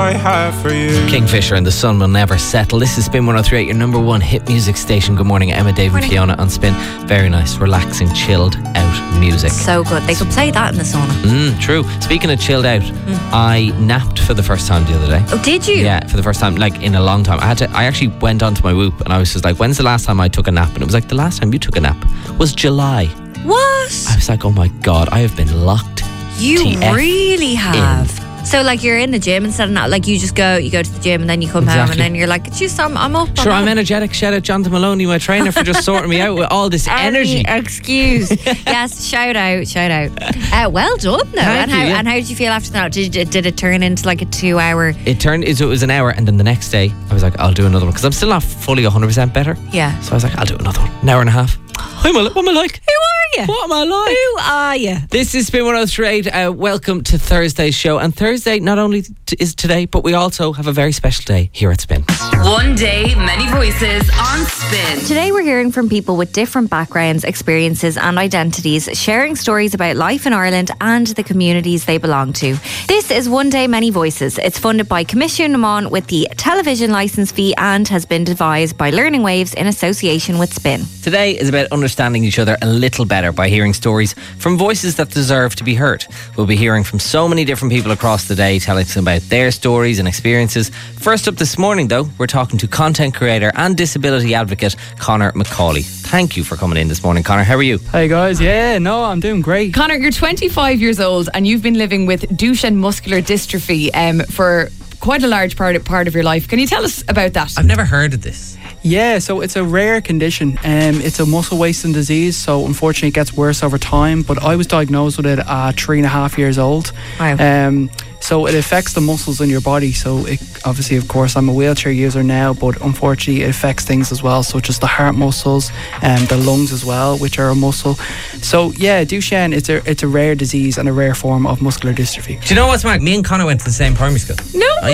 I have for you. Kingfisher and The Sun Will Never Settle. This is Spin 103.8, your number one hit music station. Good morning, Emma, Dave and Fiona on Spin. Very nice, relaxing, chilled out music. So good. They could play that in the sauna. True. Speaking of chilled out, I napped for the first time the other day. Oh, did you? Yeah, for the first time, like in a long time. I actually went onto my Whoop and I was just like, when's the last time I took a nap? And it was like, the last time you took a nap was July. What? I was like, oh my God, I have been locked. You TF really have. So like you're in the gym instead of not, like you go to the gym and then you come home and then you're like, geez, I'm up. Sure, I'm energetic. Shout out Jonathan Maloney, my trainer, for just sorting me out with all this energy. Excuse. Yes, shout out. Well done though. Thank you, yeah. And how did you feel after that? Did it turn into like a 2 hour? It was an hour, and then the next day I was like, I'll do another one because I'm still not fully 100% better. Yeah. So I was like, I'll do another one. An hour and a half. What am I like? Who are you? What am I like? Who are you? This is Spin 103.8. Welcome to Thursday's show. And Thursday not only is today, but we also have a very special day here at Spin. One day, many voices on Spin. Today we're hearing from people with different backgrounds, experiences and identities, sharing stories about life in Ireland and the communities they belong to. This is One Day Many Voices. It's funded by Commission Naman with the television licence fee and has been devised by Learning Waves in association with Spin. Today is about understanding each other a little better by hearing stories from voices that deserve to be heard. We'll be hearing from so many different people across the day, telling us about their stories and experiences. First up this morning, though, we're talking to content creator and disability advocate Conor McCauley. Thank you for coming in this morning, Conor. How are you? Hey guys, I'm doing great. Conor, you're 25 years old and you've been living with Duchenne muscular dystrophy for quite a large part of your life. Can you tell us about that? I've never heard of this. Yeah, so it's a rare condition. It's a muscle wasting disease, so unfortunately it gets worse over time. But I was diagnosed with it at 3.5 years old. Wow. So it affects the muscles in your body. So it, obviously, of course, I'm a wheelchair user now, but unfortunately it affects things as well, such as the heart muscles and the lungs as well, which are a muscle. So yeah, Duchenne, it's a rare disease and a rare form of muscular dystrophy. Do you know what's mad? Me and Conor went to the same primary school. No